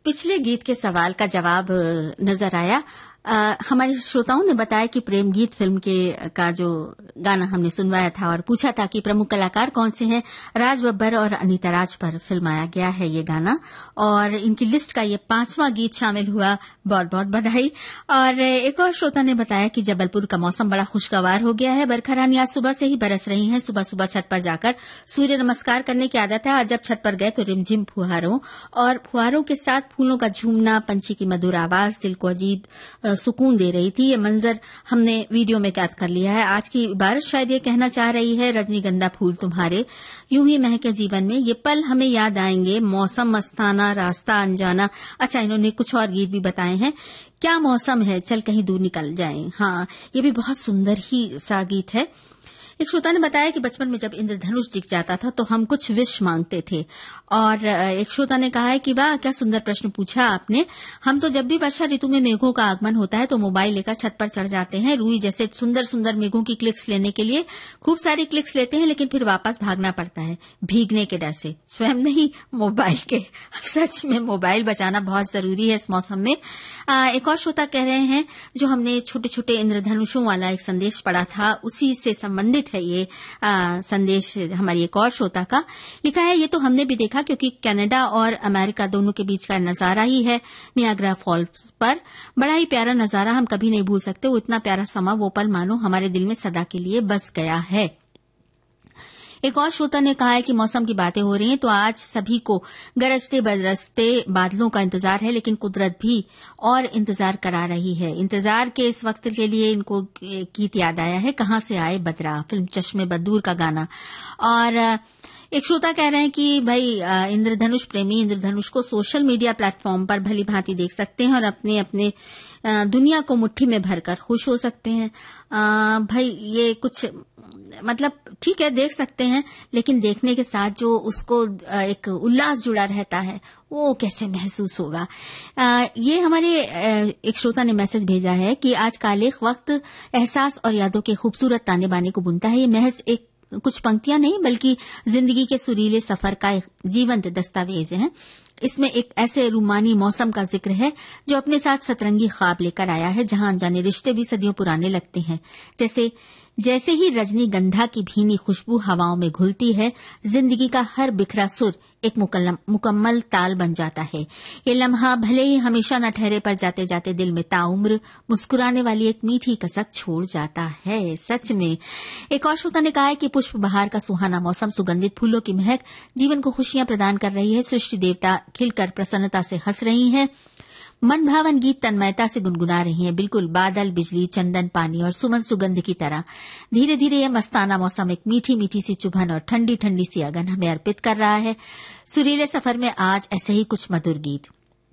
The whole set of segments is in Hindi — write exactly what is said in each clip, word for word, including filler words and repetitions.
पिछले गीत के सवाल का जवाब नजर आया। आ, हमारे श्रोताओं ने बताया कि प्रेम गीत फिल्म के का जो गाना हमने सुनवाया था और पूछा था कि प्रमुख कलाकार कौन से हैं। राज बब्बर और अनीता राज पर फिल्माया गया है ये गाना और इनकी लिस्ट का ये पांचवा गीत शामिल हुआ। बहुत बहुत बधाई। और एक और श्रोता ने बताया कि जबलपुर का मौसम बड़ा खुशगवार हो गया है। बरखा रानी आज सुबह से ही बरस रही हैं। सुबह सुबह छत पर जाकर सूर्य नमस्कार करने की आदत है। आज जब छत पर गए तो रिमझिम फुहारों और फुहारों के साथ फूलों का झूमना, पंछी की मधुर आवाज दिल को अजीब सुकून दे रही थी। ये मंजर हमने वीडियो में कैद कर लिया है। आज की इबारत शायद ये कहना चाह रही है, रजनीगंधा फूल तुम्हारे यूं ही महके जीवन में, ये पल हमें याद आएंगे, मौसम मस्ताना, रास्ता अनजाना। अच्छा, इन्होंने कुछ और गीत भी बताए हैं। क्या मौसम है, चल कहीं दूर निकल जाएं। हाँ, ये भी बहुत सुंदर ही सा गीत है। एक श्रोता ने बताया कि बचपन में जब इंद्रधनुष दिख जाता था तो हम कुछ विश मांगते थे। और एक श्रोता ने कहा है कि वाह क्या सुंदर प्रश्न पूछा आपने। हम तो जब भी वर्षा ऋतु में मेघों का आगमन होता है तो मोबाइल लेकर छत पर चढ़ जाते हैं। रूई जैसे सुंदर सुंदर मेघों की क्लिक्स लेने के लिए खूब सारी क्लिक्स लेते हैं, लेकिन फिर वापस भागना पड़ता है भीगने के डर से, स्वयं नहीं मोबाइल के। सच में मोबाइल बचाना बहुत जरूरी है इस मौसम में। आ, एक और श्रोता कह रहे हैं जो हमने छोटे छोटे इंद्रधनुषों वाला एक संदेश पढ़ा था उसी से संबंधित है ये आ, संदेश। हमारी एक और श्रोता का लिखा है, ये तो हमने भी देखा क्योंकि कनाडा और अमेरिका दोनों के बीच का नजारा ही है नियाग्रा फॉल्स पर। बड़ा ही प्यारा नजारा, हम कभी नहीं भूल सकते। वो इतना प्यारा समा, वो पल मानो हमारे दिल में सदा के लिए बस गया है। एक और श्रोता ने कहा है कि मौसम की बातें हो रही हैं तो आज सभी को गरजते बरसते बादलों का इंतजार है, लेकिन कुदरत भी और इंतजार करा रही है। इंतजार के इस वक्त के लिए इनको गीत याद आया है, कहां से आए बदरा, फिल्म चश्मे बदूर का गाना। और एक श्रोता कह रहे हैं कि भाई इंद्रधनुष प्रेमी इंद्रधनुष को सोशल मीडिया प्लेटफॉर्म पर भली भांति देख सकते हैं और अपने अपने दुनिया को मुट्ठी में भरकर खुश हो सकते हैं। आ, भाई ये कुछ मतलब ठीक है, देख सकते हैं, लेकिन देखने के साथ जो उसको एक उल्लास जुड़ा रहता है वो कैसे महसूस होगा। आ, ये हमारे एक श्रोता ने मैसेज भेजा है कि आज कालिख वक्त एहसास और यादों के खूबसूरत ताने बाने को बुनता है। ये महज एक कुछ पंक्तियां नहीं बल्कि जिंदगी के सुरीले सफर का एक जीवंत दस्तावेज है। इसमें एक ऐसे रूमानी मौसम का जिक्र है जो अपने साथ सतरंगी ख्वाब लेकर आया है, जहां अनजाने रिश्ते भी सदियों पुराने लगते हैं। जैसे जैसे ही रजनीगंधा की भीनी खुशबू हवाओं में घुलती है, जिंदगी का हर बिखरा सुर एक मुकम्मल ताल बन जाता है। ये लम्हा भले ही हमेशा न ठहरे, पर जाते जाते दिल में ताउम्र मुस्कुराने वाली एक मीठी कसक छोड़ जाता है। सच में। एक और श्रोता ने कहा है कि पुष्प बहार का सुहाना मौसम, सुगंधित फूलों की महक जीवन को खुशियां प्रदान कर रही है। सृष्टि देवता खिलकर प्रसन्नता से हंस रही हैं। मन भावन गीत तन्मयता से गुनगुना रही हैं। बिल्कुल बादल, बिजली, चंदन, पानी और सुमन सुगंध की तरह धीरे धीरे यह मस्ताना मौसम एक मीठी मीठी सी चुभन और ठंडी ठंडी सी अगन हमें अर्पित कर रहा है। सुरीले सफर में आज ऐसे ही कुछ मधुर गीत।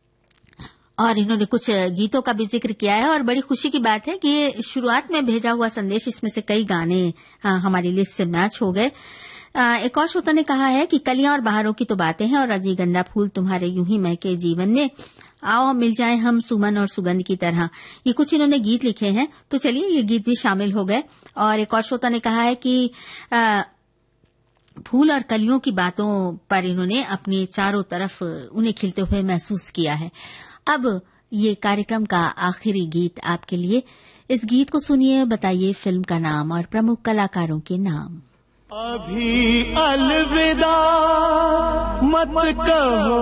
और इन्होंने कुछ गीतों का भी जिक्र किया है और बड़ी खुशी की बात है कि शुरुआत में भेजा हुआ संदेश, इसमें से कई गाने हमारी लिस्ट से मैच हो गए। एक और श्रोता ने कहा है कि कलियां और बहारों की तो बातें हैं और रजनीगंधा फूल तुम्हारे यूं ही महके जीवन में, आओ मिल जाए हम सुमन और सुगंध की तरह। ये कुछ इन्होंने गीत लिखे हैं, तो चलिए ये गीत भी शामिल हो गए। और एक और श्रोता ने कहा है कि आ, फूल और कलियों की बातों पर इन्होंने अपनी चारों तरफ उन्हें खिलते हुए महसूस किया है। अब ये कार्यक्रम का आखिरी गीत आपके लिए। इस गीत को सुनिए, बताइए फिल्म का नाम और प्रमुख कलाकारों के नाम। अभी अलविदा मत कहो।